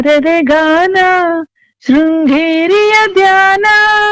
ಶಾರದೆ ಗಾನ ಶೃಂಗೇರಿಯ ಧ್ಯಾನ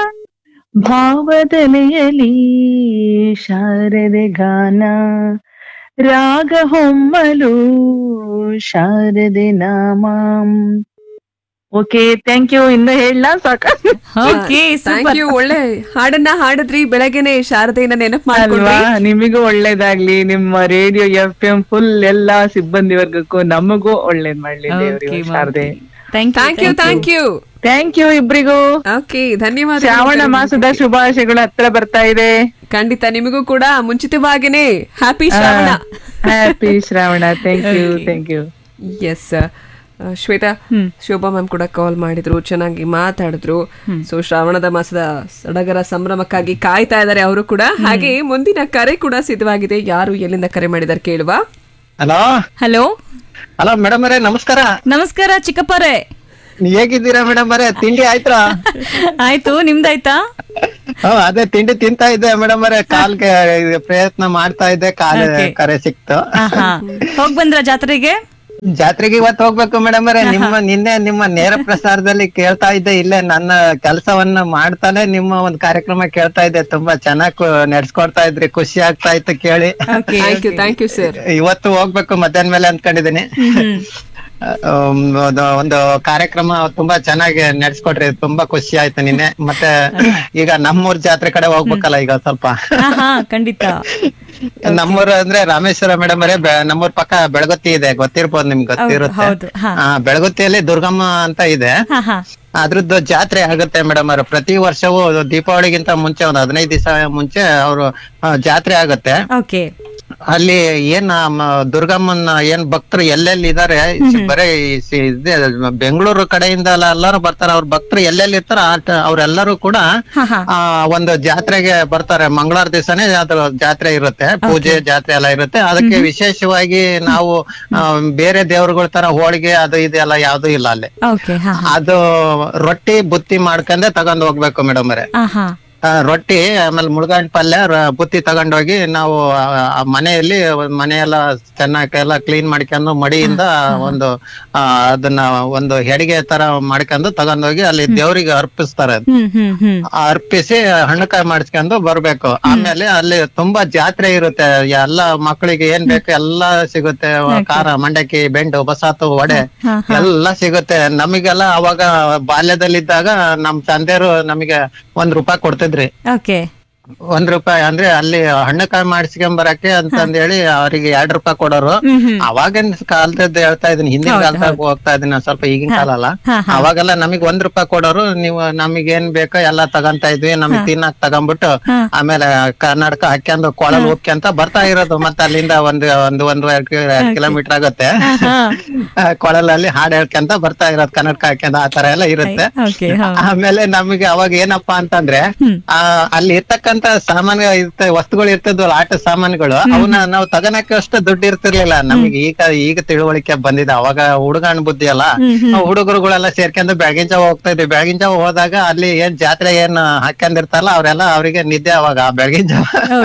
ಭಾವದಲೆಯಲಿ ಶಾರದೆ ಗಾನ ರಾಗ ಹೊಮ್ಮಲು ಶಾರದೆ ನಾಮ. Okay, thank you. ಇನ್ನು ಹೇಳ ಸಾಕ? Okay, thank you. ಒಳ್ಳೆ ಹಾಡನ್ನ ಹಾಡಿದ್ರಿ, ಬೆಳಗ್ಗೆನೆ ಶಾರದೆಯನ್ನ ನೆನಪು ಮಾಡ್ಕೊಂಡ್ರಿ. ಅಲ್ವಾ? ನಿಮಗೂ ಒಳ್ಳೇದಾಗ್ಲಿ, ನಿಮ್ಮ ರೇಡಿಯೋ FM ಫುಲ್ ಎಲ್ಲಾ ಸಿಬ್ಬಂದಿ ವರ್ಗಕ್ಕೂ ನಮಗೂ ಒಳ್ಳೇದ್ ಮಾಡ್ಲಿ ದೇವ್ರು ಶಾರದೆ. Thank you. ಥ್ಯಾಂಕ್ ಯು ಇಬ್ರಿಗೂ. ಓಕೆ, ಧನ್ಯವಾದ. ಶ್ರಾವಣ ಮಾಸದ ಶುಭಾಶಯಗಳು ಹತ್ರ ಬರ್ತಾ ಇದೆ. ಖಂಡಿತ ನಿಮಗೂ ಕೂಡ ಮುಂಚಿತವಾಗಿನೇ happy Shravana. Happy Shravana. Thank you. S, Shweta, Shobha ma'am ಕೂಡ ಕಾಲ್ ಮಾಡಿದ್ರು, ಚೆನ್ನಾಗಿ ಮಾತಾಡಿದ್ರು. ಸೊ ಶ್ರಾವಣದ ಮಾಸದ ಸಡಗರ ಸಂಭ್ರಮಕ್ಕಾಗಿ ಕಾಯ್ತಾ ಇದ್ದಾರೆ ಅವರು ಕೂಡ. ಹಾಗೆ ಮುಂದಿನ ಕರೆ ಕೂಡ ಸಿದ್ಧವಾಗಿದೆ. ಯಾರು ಎಲ್ಲಿಂದ ಕರೆ ಮಾಡಿದಾರೆ ಕೇಳುವ. ಹಲೋ ಹಲೋ ಹಲೋ ಮೇಡಮ್ ಅವರೇ, ನಮಸ್ಕಾರ. ನಮಸ್ಕಾರ ಚಿಕ್ಕಪ್ಪರೇ, ಹೇಗಿದ್ದೀರಾ ಮೇಡಮ್ ಅವರೇ? ತಿಂಡಿ ಆಯ್ತಾ? ಆಯ್ತು, ನಿಮ್ದಾಯ್ತಾ? ಅದೇ ತಿಂಡಿ ತಿಂತಾ ಇದ್ದೆ ಮೇಡಮ್ ಅವರೇ, ಕಾಲ್ಗೆ ಪ್ರಯತ್ನ ಮಾಡ್ತಾ ಇದ್ದೆ, ಕಾಲ್ ಕರೆ ಸಿಕ್ತು. ಹೋಗ್ ಬಂದ್ರ ಜಾತ್ರೆಗೆ? ಜಾತ್ರೆಗೆ ಇವತ್ತು ಹೋಗ್ಬೇಕು ಮೇಡಮ್ ಅವರೇ. ನಿನ್ನೆ ನಿಮ್ಮ ನೇರ ಪ್ರಸಾರದಲ್ಲಿ ಕೇಳ್ತಾ ಇದ್ದೆ, ಇಲ್ಲೇ ನನ್ನ ಕೆಲಸವನ್ನ ಮಾಡ್ತಾನೆ ನಿಮ್ಮ ಒಂದು ಕಾರ್ಯಕ್ರಮ ಕೇಳ್ತಾ ಇದ್ದೆ. ತುಂಬಾ ಚೆನ್ನಾಗಿ ನಡ್ಸ್ಕೊಡ್ತಾ ಇದ್ರಿ, ಖುಷಿ ಆಗ್ತಾ ಇತ್ತು ಕೇಳಿ. Thank you sir. ಇವತ್ತು ಹೋಗ್ಬೇಕು ಮಧ್ಯಾಹ್ನ ಮೇಲೆ ಅನ್ಕೊಂಡಿದೀನಿ. ಒಂದು ಕಾರ್ಯಕ್ರಮ ತುಂಬಾ ಚೆನ್ನಾಗಿ ನಡ್ಸ್ಕೊಟ್ರಿ, ತುಂಬಾ ಖುಷಿ ಆಯ್ತು ನಿನ್ನೆ. ಮತ್ತೆ ಈಗ ನಮ್ಮೂರ್ ಜಾತ್ರೆ ಕಡೆ ಹೋಗ್ಬೇಕಲ್ಲ ಈಗ ಸ್ವಲ್ಪ. ಖಂಡಿತ. ನಮ್ಮೂರು ಅಂದ್ರೆ ರಾಮೇಶ್ವರ ಮೇಡಮ್ ಅವರೇ, ನಮ್ಮೂರ್ ಪಕ್ಕ ಬೆಳಗುತ್ತಿ ಇದೆ, ಗೊತ್ತಿರ್ಬೋದು, ನಿಮ್ಗೆ ಗೊತ್ತಿರುತ್ತೆ. ಬೆಳಗುತ್ತಿಯಲ್ಲಿ ದುರ್ಗಮ್ಮ ಅಂತ ಇದೆ, ಅದ್ರದ್ದು ಜಾತ್ರೆ ಆಗುತ್ತೆ ಮೇಡಮ್ ಅವ್ರ. ಪ್ರತಿ ವರ್ಷವೂ ದೀಪಾವಳಿಗಿಂತ ಮುಂಚೆ ಒಂದು 15 ದಿವಸ ಮುಂಚೆ ಅವರು ಜಾತ್ರೆ ಆಗುತ್ತೆ. ಅಲ್ಲಿ ಏನ್ ದುರ್ಗಮ್ಮನ ಏನ್ ಭಕ್ತರು ಎಲ್ಲೆಲ್ಲಿ ಇದಾರೆ, ಬರೀ ಬೆಂಗಳೂರು ಕಡೆಯಿಂದ ಎಲ್ಲರೂ ಬರ್ತಾರೆ. ಅವ್ರ ಭಕ್ತರು ಎಲ್ಲೆಲ್ಲಿ ಇರ್ತಾರ ಅವ್ರೆಲ್ಲರೂ ಕೂಡ ಒಂದು ಜಾತ್ರೆಗೆ ಬರ್ತಾರೆ. ಮಂಗಳವಾರ ದಿವಸನೇ ಅದ್ರ ಜಾತ್ರೆ ಇರುತ್ತೆ, ಪೂಜೆ ಜಾತ್ರೆ ಎಲ್ಲ ಇರುತ್ತೆ. ಅದಕ್ಕೆ ವಿಶೇಷವಾಗಿ ನಾವು ಬೇರೆ ದೇವ್ರುಗಳ ತರ ಹೋಳಿಗೆ ಅದು ಇದೆಲ್ಲ ಯಾವ್ದು ಇಲ್ಲ ಅಲ್ಲಿ. ಅದು ರೊಟ್ಟಿ ಬುತ್ತಿ ಮಾಡ್ಕೊಂಡೆ ತಗೊಂಡ್ ಹೋಗ್ಬೇಕು ಮೇಡಮ್ ಅವರೇ. ರೊಟ್ಟಿ, ಆಮೇಲೆ ಮುಳ್ಗಾಂಡ್ ಪಲ್ಯ, ಬುತ್ತಿ ತಗೊಂಡೋಗಿ ನಾವು ಮನೆಯಲ್ಲಿ ಮನೆಯೆಲ್ಲ ಚೆನ್ನಾಗೆಲ್ಲ ಕ್ಲೀನ್ ಮಾಡ್ಕೊಂಡು ಮಡಿಯಿಂದ ಅದನ್ನ ಒಂದು ಹೆಡಿಗೆ ತರ ಮಾಡ್ಕೊಂಡು ತಗೊಂಡೋಗಿ ಅಲ್ಲಿ ದೇವ್ರಿಗೆ ಅರ್ಪಿಸ್ತಾರೆ. ಅರ್ಪಿಸಿ ಹಣ್ಣುಕಾಯಿ ಮಾಡಿಸ್ಕೊಂಡು ಬರ್ಬೇಕು. ಆಮೇಲೆ ಅಲ್ಲಿ ತುಂಬಾ ಜಾತ್ರೆ ಇರುತ್ತೆ, ಎಲ್ಲಾ ಮಕ್ಕಳಿಗೆ ಏನ್ ಬೇಕು ಎಲ್ಲಾ ಸಿಗುತ್ತೆ. ಖಾರ, ಮಂಡಕ್ಕಿ, ಬೆಂಡು, ಬಸಾತು, ವಡೆ ಎಲ್ಲ ಸಿಗುತ್ತೆ. ನಮಗೆಲ್ಲ ಅವಾಗ ಬಾಲ್ಯದಲ್ಲಿದ್ದಾಗ ನಮ್ ತಂದೆಯರು ನಮಗೆ ₹1 ಕೊಡ್ತಿದ್ರು. ₹1 ಅಂದ್ರೆ ಅಲ್ಲಿ ಹಣ್ಣುಕಾಯಿ ಮಾಡಿಸ್ಕೊಂಡ್ ಬರಕ್ಕೆ ಅಂತಂದೇಳಿ ಅವರಿಗೆ ₹2 ಕೊಡೋರು. ಅವಾಗಿನ ಕಾಲದ ಹೇಳ್ತಾ ಇದೀನಿ, ಹಿಂದಿನ ಕಾಲದಾಗ ಹೋಗ್ತಾ ಇದೀನಿ ಸ್ವಲ್ಪ, ಈಗಿನ ಕಾಲ ಅಲ್ಲ. ಅವಾಗೆಲ್ಲ ನಮಗ್ ₹1 ಕೊಡೋರು. ನೀವು ನಮಗ್ ಏನ್ ಬೇಕೋ ಎಲ್ಲಾ ತಗೊಂತ ಇದ್ವಿ. ನಮಗ್ ತಿನ್ನಕ್ ತಗೊಂಡ್ಬಿಟ್ಟು ಆಮೇಲೆ ಕರ್ನಾಟಕ ಹಾಕ್ಯಂದು ಕೊಳಲ್ ಹೋಗ್ಯಂತ ಬರ್ತಾ ಇರೋದು. ಮತ್ತೆ ಅಲ್ಲಿಂದ ಒಂದೂವರೆ ಕಿಲೋಮೀಟರ್ ಆಗುತ್ತೆ. ಕೊಳಲಲ್ಲಿ ಹಾಡ್ ಹೇಳ್ಕೊಂತ ಬರ್ತಾ ಇರೋದು, ಕನ್ನಡಕ ಹಾಕ್ಯಂದ ಆ ತರ ಎಲ್ಲ ಇರುತ್ತೆ. ಆಮೇಲೆ ನಮಗೆ ಅವಾಗ ಏನಪ್ಪಾ ಅಂತಂದ್ರೆ ಅಲ್ಲಿ ಇರ್ತಕ್ಕಂತ ಸಾಮಾನ್ಯ ವಸ್ತುಗಳು ಇರ್ತದ್ವಲ್ಲ, ಆಟ ಸಾಮಾನುಗಳು, ಅವನ್ನ ನಾವು ತಗೋಣಕ್ಕೆ ಅಷ್ಟು ದುಡ್ಡು ಇರ್ತಿರ್ಲಿಲ್ಲ ನಮಗೆ. ಈಗ ತಿಳುವಳಿಕೆ ಬಂದಿದೆ. ಅವಾಗ ಹುಡುಗಣ್ಣ ಬುದ್ಧಿ ಅಲ್ಲ, ಹುಡುಗರುಗಳೆಲ್ಲ ಸೇರ್ಕೊಂಡು ಬೆಳಗಿನ ಜಾವ ಹೋಗ್ತಾ ಇದ್ವಿ. ಬೆಳಗಿನ ಜಾವ ಹೋದಾಗ ಅಲ್ಲಿ ಏನ್ ಜಾತ್ರೆ ಏನ್ ಹಾಕೊಂಡಿರ್ತಾರಲ್ಲ ಅವ್ರೆಲ್ಲ ಅವ್ರಿಗೆ ನಿದ್ದೆ ಅವಾಗ ಬೆಳಗಿನ ಜಾವ.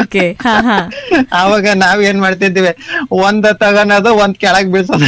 ಅವಾಗ ನಾವ್ ಏನ್ ಮಾಡ್ತಿದ್ವಿ, ಒಂದ್ ತಗೊಳೋದು, ಒಂದ್ ಕೆಳಗ್ ಬೀಳ್ಸೋದು.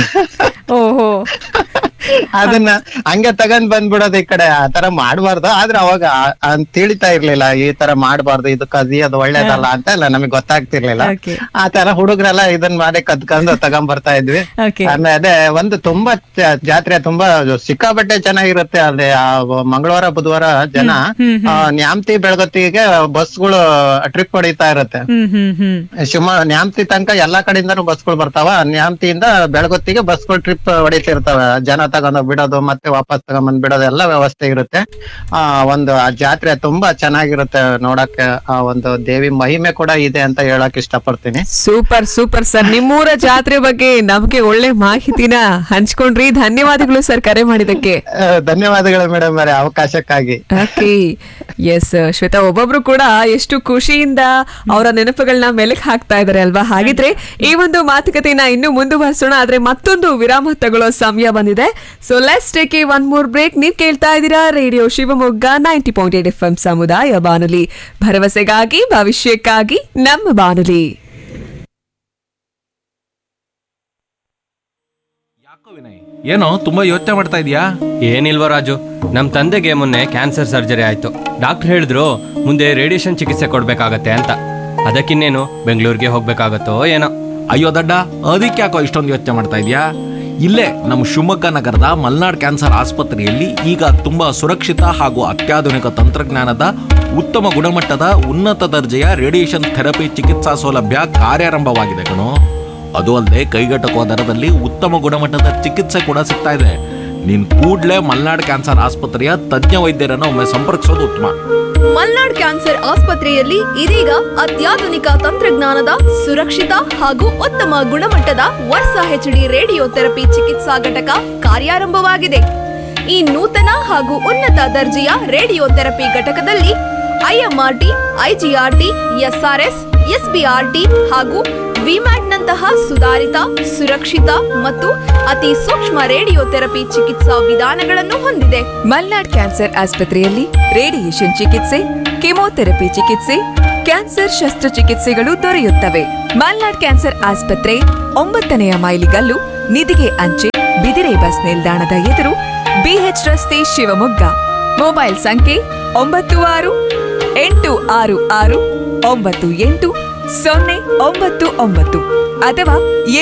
ಅದನ್ನ ಹಂಗೆ ತಗೊಂಡ್ ಬಂದ್ಬಿಡೋದು ಈ ಕಡೆ. ಆ ತರ ಮಾಡ್ಬಾರ್ದು. ಆದ್ರೆ ಅವಾಗ ತಿಳಿತಾ ಇರ್ಲಿಲ್ಲ, ಈ ತರ ಮಾಡ್ಬಾರ್ದು, ಇದು ಅದು ಒಳ್ಳೇದಲ್ಲ ಅಂತ ಎಲ್ಲ ನಮಗ್ ಗೊತ್ತಾಗ್ತಿರ್ಲಿಲ್ಲ. ಆ ತರ ಹುಡುಗರೆಲ್ಲ ಇದನ್ ಮಾಡಿ ಕದ್ಕೊಂಡು ತಗೊಂಡ್ ಬರ್ತಾ ಇದ್ವಿ. ಆಮೇಲೆ ಒಂದು ತುಂಬಾ ಜಾತ್ರೆ ತುಂಬಾ ಸಿಕ್ಕಾಪಟ್ಟೆ ಚೆನ್ನಾಗಿರುತ್ತೆ ಅಲ್ಲಿ. ಮಂಗಳವಾರ ಬುಧವಾರ ಜನ ನ್ಯಾಮತಿ ಬೆಳಗತ್ತಿಗೆ ಬಸ್ಗಳು ಟ್ರಿಪ್ ಹೊಡಿತಾ ಇರುತ್ತೆ. ನ್ಯಾಮತಿ ತನಕ ಎಲ್ಲಾ ಕಡೆಯಿಂದಾನು ಬಸ್ಗಳು ಬರ್ತಾವ. ನ್ಯಾಮತಿಯಿಂದ ಬೆಳಗತ್ತಿಗೆ ಬಸ್ಗಳು ಟ್ರಿಪ್ ಹೊಡಿತಿರ್ತವೆ. ಜನ ತಗೊಂಡೋಗ್ ಬಿಡೋದು, ಮತ್ತೆ ವಾಪಸ್ ತಗೊಂಡ್ ಬಿಡೋದು ಎಲ್ಲ ವ್ಯವಸ್ಥೆ ಇರುತ್ತೆ. ಆ ಜಾತ್ರೆ ತುಂಬಾ ಚೆನ್ನಾಗಿರುತ್ತೆ ನೋಡಕ್ಕೆ. ಒಂದು ದೇವಿ ಮಹಿಮೆ ಕೂಡ ಇದೆ ಅಂತ ಹೇಳಕ್ ಇಷ್ಟಪಡ್ತೀನಿ. ಸೂಪರ್ ಸರ್, ನಿಮ್ಮೂರ ಜಾತ್ರೆ ಬಗ್ಗೆ ನಮ್ಗೆ ಒಳ್ಳೆ ಮಾಹಿತಿನ ಹಂಚ್ಕೊಂಡ್ರಿ. ಧನ್ಯವಾದಗಳು ಸರ್ ಕರೆ ಮಾಡಿದಕ್ಕೆ. ಧನ್ಯವಾದಗಳು ಮೇಡಮ್ ಅವರೇ, ಅವಕಾಶಕ್ಕಾಗಿ. ಎಸ್ ಶ್ವೇತಾ, ಒಬ್ಬೊಬ್ರು ಕೂಡ ಎಷ್ಟು ಖುಷಿಯಿಂದ ಅವರ ನೆನಪುಗಳನ್ನ ಮೆಲುಕು ಹಾಕ್ತಾ ಇದಾರೆ ಅಲ್ವಾ. ಹಾಗಿದ್ರೆ ಈ ಒಂದು ಮಾತುಕತೆನ ಇನ್ನೂ ಮುಂದುವರಿಸೋಣ, ಆದ್ರೆ ಮತ್ತೊಂದು ವಿರಾಮ ತಗೊಳ್ಳೋ ಸಮಯ ಬಂದಿದೆ. So let's take A one more break. ನೀವ್ ಕೇಳ್ತಾ ಇದ್ದೀರಾ ರೇಡಿಯೋ ಶಿವಮೊಗ್ಗ 90.8 FM ಸಮುದಾಯ ಬಾನುಲಿ, ಭರವಸೆಗಾಗಿ ಭವಿಷ್ಯಕ್ಕಾಗಿ ನಮ್ಮ ಬಾನುಲಿ. ಏನೋ ತುಂಬಾ ಯೋಚನೆ ಮಾಡ್ತಾ ಇದೀಯಾ? ಏನಿಲ್ವ ರಾಜು, ನಮ್ ತಂದೆಗೆ ಮೊನ್ನೆ ಕ್ಯಾನ್ಸರ್ ಸರ್ಜರಿ ಆಯ್ತು. ಡಾಕ್ಟರ್ ಹೇಳಿದ್ರು ಮುಂದೆ ರೇಡಿಯೇಷನ್ ಚಿಕಿತ್ಸೆ ಕೊಡ್ಬೇಕಾಗತ್ತೆ ಅಂತ. ಅದಕ್ಕಿನ್ನೇನು ಬೆಂಗಳೂರಿಗೆ ಹೋಗ್ಬೇಕಾಗತ್ತೋ ಏನೋ. ಅಯ್ಯೋ ದಡ್ಡ, ಅದಕ್ಕೆ ಯಾಕೋ ಇಷ್ಟೊಂದು ಯೋಚನೆ ಮಾಡ್ತಾ ಇದೀಯಾ? ಇಲ್ಲೇ ನಮ್ಮ ಶಿವಮೊಗ್ಗ ನಗರದ ಮಲ್ನಾಡ್ ಕ್ಯಾನ್ಸರ್ ಆಸ್ಪತ್ರೆಯಲ್ಲಿ ಈಗ ತುಂಬಾ ಸುರಕ್ಷಿತ ಹಾಗೂ ಅತ್ಯಾಧುನಿಕ ತಂತ್ರಜ್ಞಾನದ ಉತ್ತಮ ಗುಣಮಟ್ಟದ ಉನ್ನತ ದರ್ಜೆಯ ರೇಡಿಯೇಷನ್ ಥೆರಪಿ ಚಿಕಿತ್ಸಾ ಸೌಲಭ್ಯ ಕಾರ್ಯಾರಂಭವಾಗಿದೆ ಕಣೋ. ಅದು ಅಲ್ಲದೆ ಕೈಗೆಟಕುವ ದರದಲ್ಲಿ ಉತ್ತಮ ಗುಣಮಟ್ಟದ ಚಿಕಿತ್ಸೆ ಕೂಡ ಸಿಗ್ತಾ ಇದೆ. ನೀನ್ ಕೂಡ್ಲೇ ಮಲ್ನಾಡ್ ಕ್ಯಾನ್ಸರ್ ಆಸ್ಪತ್ರೆಯ ತಜ್ಞ ವೈದ್ಯರನ್ನು ಒಮ್ಮೆ ಸಂಪರ್ಕಿಸೋದು ಉತ್ತಮ. ಮಲ್ನಾಡ್ ಕ್ಯಾನ್ಸರ್ ಆಸ್ಪತ್ರೆಯಲ್ಲಿ ಇದೀಗ ಅತ್ಯಾಧುನಿಕ ತಂತ್ರಜ್ಞಾನದ ಸುರಕ್ಷಿತ ಹಾಗೂ ಉತ್ತಮ ಗುಣಮಟ್ಟದ ವರ್ಸಾ HD ರೇಡಿಯೋ ಥೆರಪಿ ಚಿಕಿತ್ಸಾ ಘಟಕ ಕಾರ್ಯಾರಂಭವಾಗಿದೆ. ಈ ನೂತನ ಹಾಗೂ ಉನ್ನತ ದರ್ಜೆಯ ರೇಡಿಯೋ ಥೆರಪಿ ಘಟಕದಲ್ಲಿ IMRT, IGRT, SRS, SBRT ಹಾಗೂ ವಿಮ್ಯಾಟ್ನಂತಹ ಸುಧಾರಿತ, ಸುರಕ್ಷಿತ ಮತ್ತು ಅತಿ ಸೂಕ್ಷ್ಮ ರೇಡಿಯೋ ಥೆರಪಿ ಚಿಕಿತ್ಸಾ ವಿಧಾನಗಳನ್ನು ಹೊಂದಿದೆ. ಮಲ್ನಾಡ್ ಕ್ಯಾನ್ಸರ್ ಆಸ್ಪತ್ರೆಯಲ್ಲಿ ರೇಡಿಯೇಷನ್ ಚಿಕಿತ್ಸೆ, ಕೆಮೊಥೆರಪಿ ಚಿಕಿತ್ಸೆ, ಕ್ಯಾನ್ಸರ್ ಶಸ್ತ್ರಚಿಕಿತ್ಸೆಗಳು ದೊರೆಯುತ್ತವೆ. ಮಲ್ನಾಡ್ ಕ್ಯಾನ್ಸರ್ ಆಸ್ಪತ್ರೆ 9ನೇ ಮೈಲಿಗಲ್ಲು, ನಿಧಿಗೆ ಅಂಚೆ, ಬಿದಿರೆ ಬಸ್ ನಿಲ್ದಾಣದ ಎದುರು, BH ರಸ್ತೆ, ಶಿವಮೊಗ್ಗ. ಮೊಬೈಲ್ ಸಂಖ್ಯೆ 9661980899 ಅಥವಾ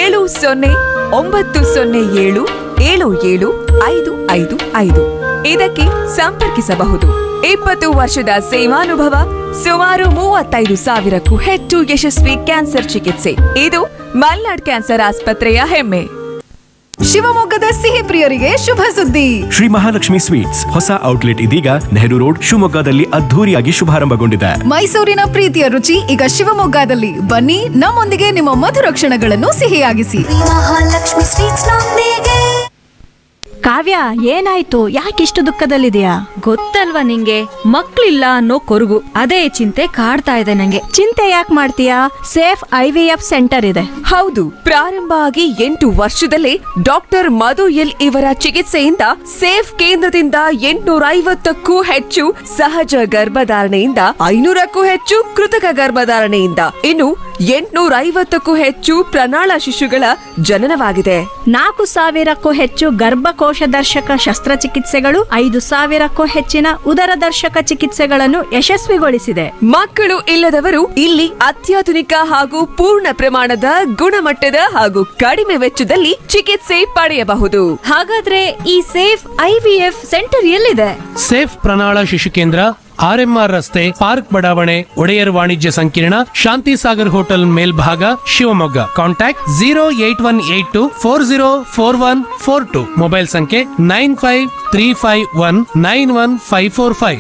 709007775555. ಇದಕ್ಕೆ ಸಂಪರ್ಕಿಸಬಹುದು. 20 ವರ್ಷದ ಸೇವಾನುಭವ, ಸುಮಾರು 35,000ಕ್ಕೂ ಹೆಚ್ಚು ಯಶಸ್ವಿ ಕ್ಯಾನ್ಸರ್ ಚಿಕಿತ್ಸೆ. ಇದು ಮಲ್ನಾಡ್ ಕ್ಯಾನ್ಸರ್ ಆಸ್ಪತ್ರೆಯ ಹೆಮ್ಮೆ. ಶಿವಮೊಗ್ಗದ ಸಿಹಿ ಪ್ರಿಯರಿಗೆ ಶುಭ ಸುದ್ದಿ. ಶ್ರೀ ಮಹಾಲಕ್ಷ್ಮಿ ಸ್ವೀಟ್ಸ್ ಹೊಸ ಔಟ್ಲೆಟ್ ಇದೀಗ ನೆಹರು ರೋಡ್ ಶಿವಮೊಗ್ಗದಲ್ಲಿ ಅದ್ಧೂರಿಯಾಗಿ ಶುಭಾರಂಭಗೊಂಡಿದೆ. ಮೈಸೂರಿನ ಪ್ರೀತಿಯ ರುಚಿ ಈಗ ಶಿವಮೊಗ್ಗದಲ್ಲಿ. ಬನ್ನಿ, ನಮ್ಮೊಂದಿಗೆ ನಿಮ್ಮ ಮಧುರ ಕ್ಷಣಗಳನ್ನು ಸಿಹಿಯಾಗಿಸಿ. ಮಹಾಲಕ್ಷ್ಮಿ ಸ್ವೀಟ್ಸ್ ನೊಂದಿಗೆ. ಕಾವ್ಯ, ಏನಾಯ್ತು? ಯಾಕಿಷ್ಟು ದುಃಖದಲ್ಲಿದೆಯಾ? ಗೊತ್ತಲ್ವಾ ನಿಂಗೆ, ಮಕ್ಳಿಲ್ಲ ಅನ್ನೋ ಕೊರಗು. ಅದೇ ಚಿಂತೆ ಕಾಡ್ತಾ ಇದೆ ನಂಗೆ. ಚಿಂತೆ ಯಾಕೆ ಮಾಡ್ತೀಯಾ? ಸೇಫ್ IVF ಸೆಂಟರ್ ಇದೆ. ಹೌದು, ಪ್ರಾರಂಭ ಆಗಿ 8 ವರ್ಷದಲ್ಲೇ ಡಾಕ್ಟರ್ ಮಧು ಎಲ್ ಇವರ ಚಿಕಿತ್ಸೆಯಿಂದ ಸೇಫ್ ಕೇಂದ್ರದಿಂದ 850ಕ್ಕೂ ಹೆಚ್ಚು ಸಹಜ ಗರ್ಭಧಾರಣೆಯಿಂದ 500ಕ್ಕೂ ಹೆಚ್ಚು ಕೃತಕ ಗರ್ಭಧಾರಣೆಯಿಂದ ಇನ್ನು 850ಕ್ಕೂ ಹೆಚ್ಚು ಪ್ರಣಾಳ ಶಿಶುಗಳ ಜನನವಾಗಿದೆ. 4,000ಕ್ಕೂ ಹೆಚ್ಚು ಗರ್ಭಕೋಶ ದರ್ಶಕ ಶಸ್ತ್ರಚಿಕಿತ್ಸೆಗಳು, 5,000ಕ್ಕೂ ಹೆಚ್ಚಿನ ಉದರದರ್ಶಕ ಚಿಕಿತ್ಸೆಗಳನ್ನು ಯಶಸ್ವಿಗೊಳಿಸಿದೆ. ಮಕ್ಕಳು ಇಲ್ಲದವರು ಇಲ್ಲಿ ಅತ್ಯಾಧುನಿಕ ಹಾಗೂ ಪೂರ್ಣ ಪ್ರಮಾಣದ ಗುಣಮಟ್ಟದ ಹಾಗೂ ಕಡಿಮೆ ವೆಚ್ಚದಲ್ಲಿ ಚಿಕಿತ್ಸೆ ಪಡೆಯಬಹುದು. ಹಾಗಾದ್ರೆ ಈ ಸೇಫ್ IVF ಸೆಂಟರ್ ಎಲ್ಲಿದೆ? ಸೇಫ್ ಪ್ರಣಾಳ ಶಿಶು ಕೇಂದ್ರ, RMR ರಸ್ತೆ, ಪಾರ್ಕ್ ಬಡಾವಣೆ, ಒಡೆಯರ್ ವಾಣಿಜ್ಯ ಸಂಕೀರ್ಣ, ಶಾಂತಿ ಸಾಗರ್ ಹೋಟೆಲ್ ಮೇಲ್ಭಾಗ, ಶಿವಮೊಗ್ಗ. ಕಾಂಟ್ಯಾಕ್ಟ್ 08182404142. ಮೊಬೈಲ್ ಸಂಖ್ಯೆ 9535191545.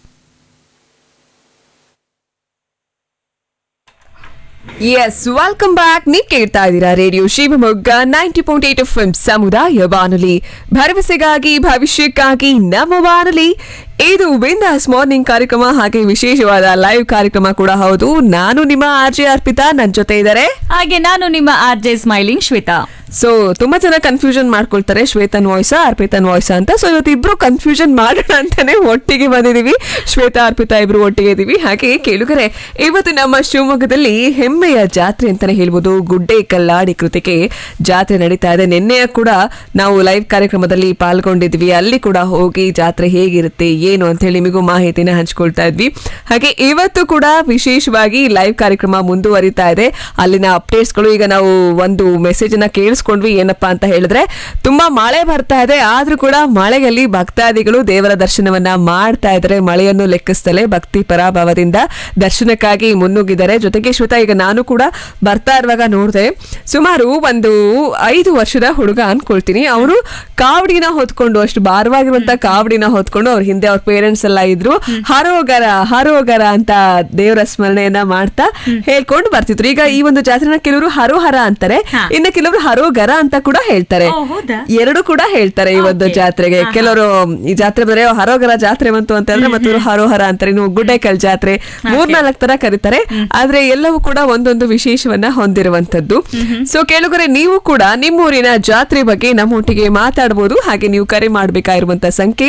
S, welcome back. ನೀವು ಕೇಳ್ತಾ ಇದ್ದೀರಾ ರೇಡಿಯೋ ಶಿವಮೊಗ್ಗ 90.8 FM ಸಮುದಾಯ ಬಾನುಲಿ, ಭರವಸೆಗಾಗಿ ಭವಿಷ್ಯಕ್ಕಾಗಿ ನಮ್ಮ ಬಾನುಲಿ. ಇದು ಬಿಂದಾಸ್ ಮಾರ್ನಿಂಗ್ ಕಾರ್ಯಕ್ರಮ, ಹಾಗೆ ವಿಶೇಷವಾದ ಲೈವ್ ಕಾರ್ಯಕ್ರಮ ಕೂಡ ಹೌದು. ನಾನು ನಿಮ್ಮ RJ ಅರ್ಪಿತಾ, ನನ್ನ ಜೊತೆ ಇದ್ದಾರೆ ಹಾಗೆ ನಾನು ನಿಮ್ಮ RJ ಸ್ಮೈಲಿಂಗ್ ಶ್ವೇತಾ. ಸೊ ತುಂಬಾ ಜನ ಕನ್ಫ್ಯೂಷನ್ ಮಾಡ್ಕೊಳ್ತಾರೆ, ಶ್ವೇತನ್ ವಾಯ್ಸ್ ಅರ್ಪಿತನ್ ವಾಯ್ಸ್ ಅಂತ. ಸೊ ಇವತ್ತು ಇಬ್ರು ಕನ್ಫ್ಯೂಷನ್ ಮಾಡೋಣ ಅಂತಾನೆ ಒಟ್ಟಿಗೆ ಬಂದಿದೀವಿ. ಶ್ವೇತಾ ಅರ್ಪಿತಾ ಇಬ್ರು ಒಟ್ಟಿಗೆ ಇದೀವಿ. ಹಾಗೆ ಕೇಳುಗರೆ, ಇವತ್ತು ನಮ್ಮ ಶಿವಮೊಗ್ಗದಲ್ಲಿ ಹೆಮ್ಮೆಯ ಜಾತ್ರೆ ಅಂತಾನೆ ಹೇಳ್ಬೋದು. ಗುಡ್ಡೆ ಕಲ್ಲಾಡಿ ಕೃತಿಕೆ ಜಾತ್ರೆ ನಡೀತಾ ಇದೆ. ನಿನ್ನೆ ಕೂಡ ನಾವು ಲೈವ್ ಕಾರ್ಯಕ್ರಮದಲ್ಲಿ ಪಾಲ್ಗೊಂಡಿದ್ವಿ. ಅಲ್ಲಿ ಕೂಡ ಹೋಗಿ ಜಾತ್ರೆ ಹೇಗಿರುತ್ತೆ ಏನು ಅಂತ ಹೇಳಿ ನಿಮಗೂ ಮಾಹಿತಿನ ಹಂಚ್ಕೊಳ್ತಾ ಇದ್ವಿ. ಹಾಗೆ ಇವತ್ತು ಕೂಡ ವಿಶೇಷವಾಗಿ ಲೈವ್ ಕಾರ್ಯಕ್ರಮ ಮುಂದುವರಿತಾ ಇದೆ. ಅಲ್ಲಿನ ಅಪ್ಡೇಟ್ಸ್ಗಳು, ಈಗ ನಾವು ಒಂದು ಮೆಸೇಜ್ ಅನ್ನ ಕೇಳಿಸ್ಕೊಂಡ್ವಿ. ಏನಪ್ಪಾ ಅಂತ ಹೇಳಿದ್ರೆ, ತುಂಬಾ ಮಳೆ ಬರ್ತಾ ಇದೆ, ಆದ್ರೂ ಕೂಡ ಮಳೆಯಲ್ಲಿ ಭಕ್ತಾದಿಗಳು ದೇವರ ದರ್ಶನವನ್ನ ಮಾಡ್ತಾ ಇದ್ದಾರೆ. ಮಳೆಯನ್ನು ಲೆಕ್ಕಿಸ್ತಲೇ ಭಕ್ತಿ ಪರಾಭವದಿಂದ ದರ್ಶನಕ್ಕಾಗಿ ಮುನ್ನುಗ್ಗಿದ್ದಾರೆ. ಜೊತೆಗೆ ಶ್ವೇತಾ, ಈಗ ನಾನು ಕೂಡ ಬರ್ತಾ ಇರುವಾಗ ನೋಡಿದೆ, ಸುಮಾರು ಒಂದು 5 ವರ್ಷದ ಹುಡುಗ ಅನ್ಕೊಳ್ತೀನಿ, ಅವರು ಕಾವಡಿನ ಹೊತ್ಕೊಂಡು, ಅಷ್ಟು ಭಾರವಾಗಿರುವಂತ ಕಾವಡಿನ ಹೊತ್ಕೊಂಡು, ಅವ್ರ ಹಿಂದೆ ಅವ್ರ ಪೇರೆಂಟ್ಸ್ ಎಲ್ಲ ಇದ್ರು, ಹರೋಗರ ಹರೋಗರ ಅಂತ ದೇವರ ಸ್ಮರಣೆಯನ್ನ ಮಾಡ್ತಾ ಹೇಳ್ಕೊಂಡು ಬರ್ತಿದ್ರು. ಈಗ ಈ ಒಂದು ಜಾತ್ರೆನ ಕೆಲವರು ಹರೋಹರ ಅಂತಾರೆ, ಇನ್ನು ಕೆಲವರು ಹರೋಗರ ಅಂತ ಕೂಡ ಹೇಳ್ತಾರೆ. ಎರಡು ಕೂಡ ಹೇಳ್ತಾರೆ ಈ ಒಂದು ಜಾತ್ರೆಗೆ. ಕೆಲವರು ಈ ಜಾತ್ರೆ ಬಂದ್ರೆ ಹರೋಗರ ಜಾತ್ರೆ ಬಂತು ಅಂತ ಹೇಳಿದ್ರೆ ಮತ್ತೊಂದು ಹರೋಹರ ಅಂತಾರೆ. ಇನ್ನು ಗುಡ್ಡೆಕಲ್ ಜಾತ್ರೆ 3-4 ತರ ಕರೀತಾರೆ. ಆದ್ರೆ ಎಲ್ಲವೂ ಕೂಡ ಒಂದೊಂದು ವಿಶೇಷವನ್ನ ಹೊಂದಿರುವಂತದ್ದು. ಸೊ ಕೇಳುಗರೆ, ನೀವು ಕೂಡ ನಿಮ್ಮೂರಿನ ಜಾತ್ರೆ ಬಗ್ಗೆ ನಮ್ಮೊಟ್ಟಿಗೆ ಮಾತಾಡಬಹುದು. ಹಾಗೆ ನೀವು ಕರೆ ಮಾಡಬೇಕಾಗಿರುವಂತ ಸಂಖ್ಯೆ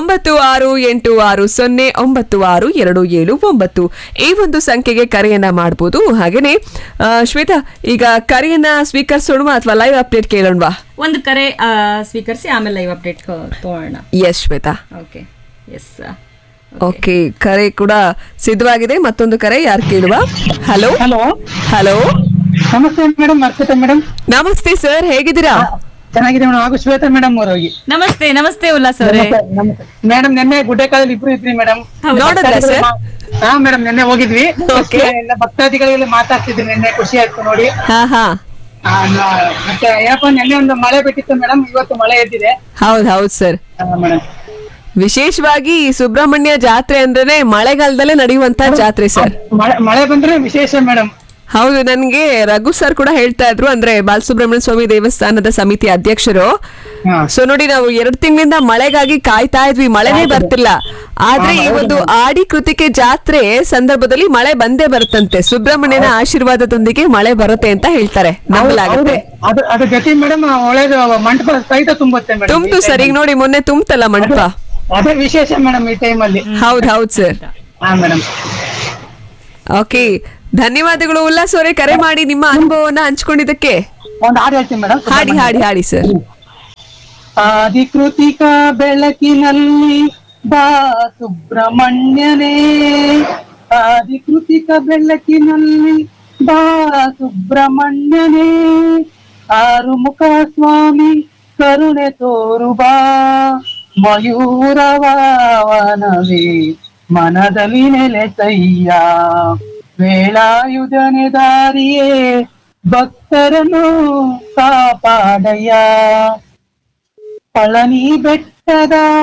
9660962779 ಈ ಒಂದು ಸಂಖ್ಯೆಗೆ ಕರೆಯನ್ನ ಮಾಡಬಹುದು. ಹಾಗೇನೆ ಶ್ವೇತಾ, ಈಗ ಕರೆಯನ್ನ ಸ್ವೀಕರಿಸೋಣ ಅಥವಾ ಲೈವ್ ಅಪ್ಡೇಟ್ ಕೇಳೋಣವಾ? ಒಂದು ಕರೆ ಸ್ವೀಕರಿಸಿ ಆಮೇಲೆ ಲೈವ್ ಅಪ್ಡೇಟ್ ತಗೋಣ. S Shweta. Okay, S. Okay, ಕರೆ ಕೂಡ ಸಿದ್ಧವಾಗಿದೆ. ಮತ್ತೊಂದು ಕರೆ ಯಾರು ಕೇಳುವ? ಹಲೋ ಹಲೋ ಹಲೋ, ನಮಸ್ತೆ ಮೇಡಮ್. ಅರ್ಪಿತಾ ಮೇಡಮ್. ನಮಸ್ತೆ ಸರ್, ಹೇಗಿದ್ದೀರಾ? ಚೆನ್ನಾಗಿದೆ ಮೇಡಮ್. ಹಾಗೂ ಶ್ವೇತಾ ಮೇಡಮ್ ಅವರು ಹೋಗಿ. ನಮಸ್ತೆ. ನಮಸ್ತೆ ಉಲ್ಲಾಸ್ ಅವರೇ. ಮೇಡಮ್ ನಿನ್ನೆ ಗುಡ್ಡೆಕಾಲಲ್ಲಿ ಇಬ್ರು ಇದ್ರಿ ಮೇಡಮ್. ನೋಡಿದ್ರಾ ಸರ್? ಹಾ ಮೇಡಮ್, ನಿನ್ನೆ ಹೋಗಿದ್ವಿ. ಎಲ್ಲ ಭಕ್ತಾದಿಗಳೆಲ್ಲ ಮಾತಾಡ್ತಿದ್ವಿ ನಿನ್ನೆ, ಖುಷಿ ಆಯ್ತು ನೋಡಿ. ಮತ್ತೆ ಯಾಕೋ ನಿನ್ನೆ ಒಂದು ಮಳೆ ಬಿಟ್ಟಿತ್ತು ಮೇಡಮ್, ಇವತ್ತು ಮಳೆ ಎದ್ದಿದೆ. ಹೌದು ಸರ್. ಮೇಡಮ್, ವಿಶೇಷವಾಗಿ ಸುಬ್ರಹ್ಮಣ್ಯ ಜಾತ್ರೆ ಅಂದ್ರೆ ಮಳೆಗಾಲದಲ್ಲೇ ನಡೆಯುವಂತ ಜಾತ್ರೆ ಸರ್. ಮಳೆ ಬಂದ್ರೆ ವಿಶೇಷ ಮೇಡಮ್. ಹೌದು, ನನ್ಗೆ ರಘು ಸರ್ ಕೂಡ ಹೇಳ್ತಾ ಇದ್ರು, ಅಂದ್ರೆ ಬಾಲಸುಬ್ರಹ್ಮಣ್ಯ ಸ್ವಾಮಿ ದೇವಸ್ಥಾನದ ಸಮಿತಿ ಅಧ್ಯಕ್ಷರು. ಸೊ ನೋಡಿ, ನಾವು 2 ತಿಂಗಳಿಂದ ಮಳೆಗಾಗಿ ಕಾಯ್ತಾ ಇದ್ವಿ, ಮಳೆನೇ ಬರ್ತಿಲ್ಲ. ಆದ್ರೆ ಈ ಒಂದು ಆಡಿ ಕೃತಿಕೆ ಜಾತ್ರೆ ಸಂದರ್ಭದಲ್ಲಿ ಮಳೆ ಬಂದೇ ಬರುತ್ತಂತೆ. ಸುಬ್ರಹ್ಮಣ್ಯನ ಆಶೀರ್ವಾದದೊಂದಿಗೆ ಮಳೆ ಬರುತ್ತೆ ಅಂತ ಹೇಳ್ತಾರೆ, ನಂಬಲಾಗುತ್ತೆ. ಅದ್ರ ಜೊತೆ ಮೇಡಮ್ ಒಳ್ಳೆದು ಮಂಟಪ ಸಹಿತ ತುಂಬುತ್ತೆ ಮೇಡಮ್. ತುಂಬ್ತು ಸರ್, ಈಗ ನೋಡಿ ಮೊನ್ನೆ ತುಂಬತಲ್ಲ ಮಂಟಪ. ಅದೇ ವಿಶೇಷ ಮೇಡಮ್ ಈ ಟೈಮ್ ಅಲ್ಲಿ. ಹೌದು ಸರ್. ಮೇಡಮ್, ಓಕೆ, ಧನ್ಯವಾದಗಳು ಉಲ್ಲಾಸ್ ಅವರೇ, ಕರೆ ಮಾಡಿ ನಿಮ್ಮ ಅನುಭವವನ್ನ ಹಂಚ್ಕೊಂಡಿದ್ದಕ್ಕೆ. ಒಂದು ಹಾಡು ಹೇಳ್ತೀನಿ ಮೇಡಮ್. ಹಾಡಿ ಸರ್. ಆದಿಕೃತಿಕ ಬೆಳಕಿನಲ್ಲಿ ಬಾ ಸುಬ್ರಹ್ಮಣ್ಯನೇ, ಆದಿಕೃತಿಕ ಬೆಳಕಿನಲ್ಲಿ ಬಾ ಸುಬ್ರಹ್ಮಣ್ಯನೇ, ಆರುಮುಖ ಸ್ವಾಮಿ ಕರುಣೆ ತೋರು ಬಾ, ಮಯೂರವಾವನವೇ ಮನದಲ್ಲಿ ನೆಲೆಸಯ್ಯ, ವೇಳಾಯುಧನೆ ದಾರಿಯೇ ಭಕ್ತರನ್ನು ಕಾಪಾಡಯ್ಯ, ಪಳನಿ ಬೆಟ್ಟದ